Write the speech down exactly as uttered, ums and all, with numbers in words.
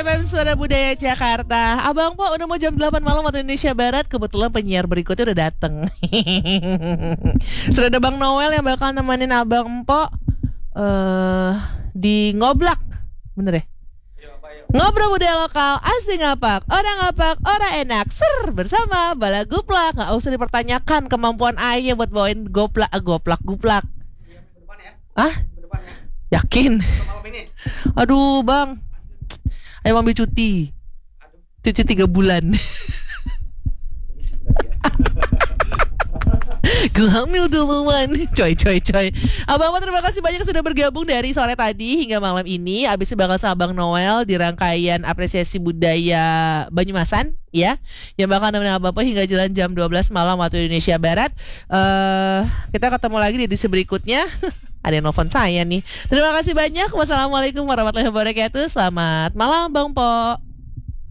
F M Suara Budaya Jakarta. Abang Po udah mau jam delapan malam waktu Indonesia Barat. Kebetulan penyiar berikutnya udah dateng. Sudah ada Bang Noel yang bakal nemenin Abang Po uh, di ngoblak. Bener ya? Ngobrol budaya lokal, asli ngapak, orang ngapak, orang enak. Ser bersama Bala Guplak. Gak usah dipertanyakan kemampuan ayah buat bawain goplak, ah, goplak, guplak. Ah? Yakin? Aduh bang, ayo ambil cuti. Cuti tiga bulan. Gue hamil duluan. Coy coy coy. Abang terima kasih banyak sudah bergabung dari sore tadi hingga malam ini. Abisnya bakal sama Bang Noel di rangkaian apresiasi budaya Banyumasan ya, yang bakal nemenin Abang hingga jalan jam dua belas malam waktu Indonesia Barat. uh, Kita ketemu lagi di edisi berikutnya. Ada yang nelfon saya nih. Terima kasih banyak. Wassalamualaikum warahmatullahi wabarakatuh. Selamat malam Bang Po.